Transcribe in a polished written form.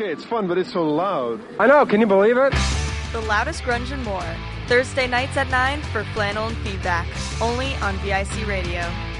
okay. It's fun, but it's so loud. I know. Can you believe it? The loudest grunge and more. Thursday nights at 9 for Flannel and Feedback. Only on VIC Radio.